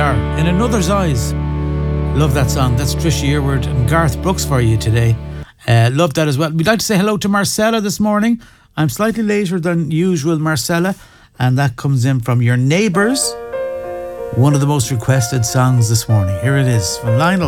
are. In Another's Eyes. Love that song. That's Trisha Yearwood and Garth Brooks for you today. Love that as well. We'd like to say hello to Marcella this morning. I'm slightly later than usual, Marcella, and that comes in from Your Neighbours. One of the most requested songs this morning. Here it is from Lionel.